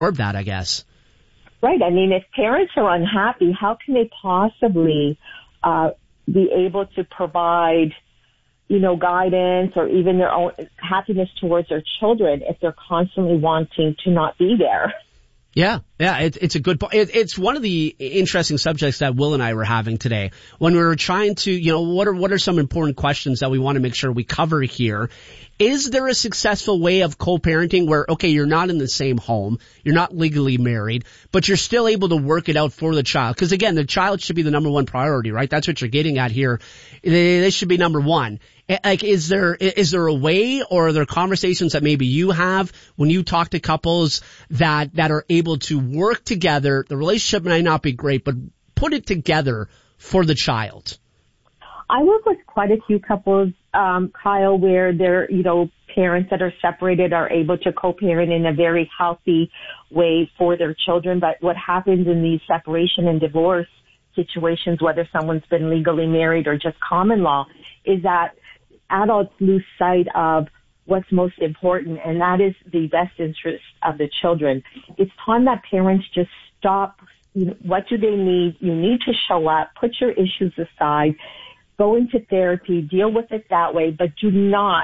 absorb that, I guess. Right. I mean, if parents are unhappy, how can they possibly be able to provide, guidance or even their own happiness towards their children if they're constantly wanting to not be there? Yeah, it's a good point. It's one of the interesting subjects that Will and I were having today when we were trying to, what are some important questions that we want to make sure we cover here? Is there a successful way of co-parenting where, okay, you're not in the same home, you're not legally married, but you're still able to work it out for the child? Because again, the child should be the number one priority, right? That's what you're getting at here. This should be number one. Like, is there a way, or are there conversations that maybe you have when you talk to couples that are able to work together? The relationship might not be great, but put it together for the child. I work with quite a few couples, Kyle, where their, parents that are separated are able to co-parent in a very healthy way for their children. But what happens in these separation and divorce situations, whether someone's been legally married or just common law, is that adults lose sight of what's most important, and that is the best interest of the children. It's time that parents just stop. What do they need? You need to show up, put your issues aside, go into therapy, deal with it that way, but do not,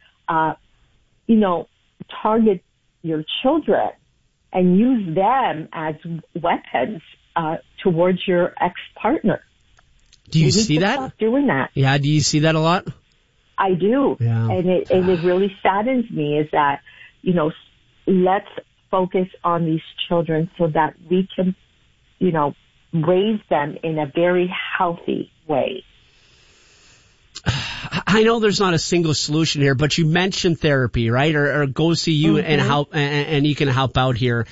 target your children and use them as weapons towards your ex-partner. Do you see that? Stop doing that. Yeah, do you see that a lot? I do. Yeah. And it really saddens me is that, let's focus on these children so that we can, raise them in a very healthy way. I know there's not a single solution here, but you mentioned therapy, right? Or go see you and help, and you can help out here.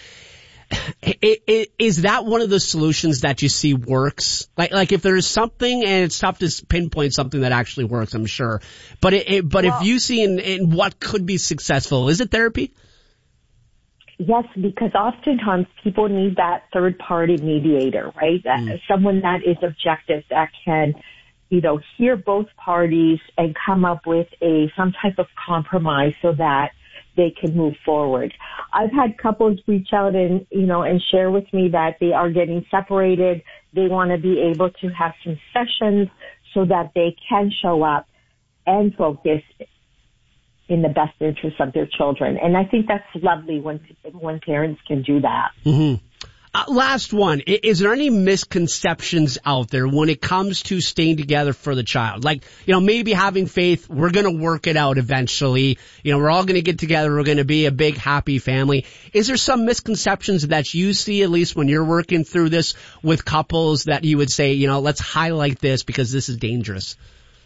Is that one of the solutions that you see works? Like if there's something, and it's tough to pinpoint something that actually works, I'm sure. But if you see in what could be successful, is it therapy? Yes, because oftentimes people need that third party mediator, right? Someone that is objective, that can, hear both parties and come up with some type of compromise so that they can move forward. I've had couples reach out and share with me that they are getting separated. They want to be able to have some sessions so that they can show up and focus in the best interest of their children. And I think that's lovely when parents can do that. Mm-hmm. Last one. Is there any misconceptions out there when it comes to staying together for the child? Like, maybe having faith, we're going to work it out eventually. We're all going to get together. We're going to be a big, happy family. Is there some misconceptions that you see, at least when you're working through this with couples, that you would say, let's highlight this because this is dangerous?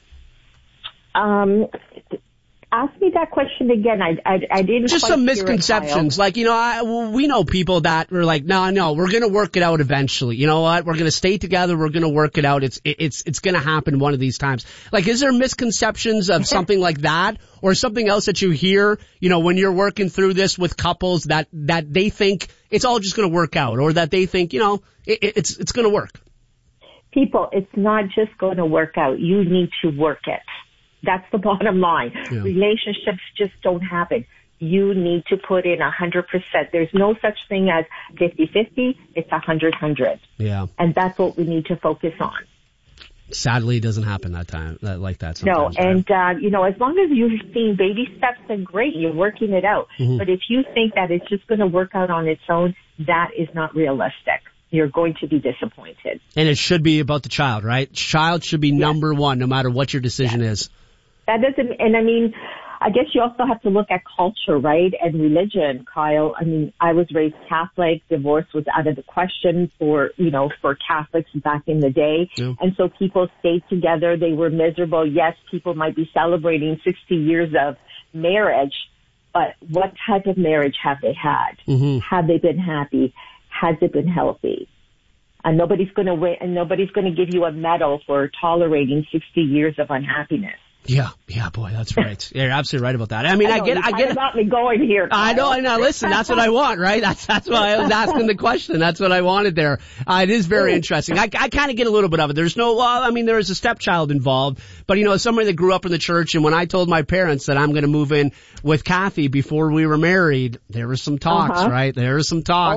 Ask me that question again. I didn't. Just some misconceptions. Like, we know people that were like, no, we're going to work it out eventually. You know what? We're going to stay together. We're going to work it out. It's going to happen one of these times. Like, is there misconceptions of something like that, or something else that you hear, when you're working through this with couples that they think it's all just going to work out, or that they think, it's going to work? People, it's not just going to work out. You need to work it. That's the bottom line. Yeah. Relationships just don't happen. You need to put in 100%. There's no such thing as 50-50. It's 100-100. Yeah. And that's what we need to focus on. Sadly, it doesn't happen like that sometimes. No, and, as long as you're seeing baby steps, then great. You're working it out. Mm-hmm. But if you think that it's just going to work out on its own, that is not realistic. You're going to be disappointed. And it should be about the child, right? Child should be number one, no matter what your decision is. That doesn't, and I guess you also have to look at culture, right? And religion, Kyle. I was raised Catholic. Divorce was out of the question for Catholics back in the day. Yeah. And so people stayed together. They were miserable. Yes, people might be celebrating 60 years of marriage, but what type of marriage have they had? Mm-hmm. Have they been happy? Has it been healthy? And nobody's going to win, and nobody's going to give you a medal for tolerating 60 years of unhappiness. Yeah, boy, that's right. Yeah, you're absolutely right about that. I mean, I get got me going here. I know. Listen, that's what I want, right? That's why I was asking the question. That's what I wanted there. It is very interesting. I kind of get a little bit of it. There's there is a stepchild involved, but as somebody that grew up in the church, and when I told my parents that I'm going to move in with Kathy before we were married, there was some talks, right? There was some talks.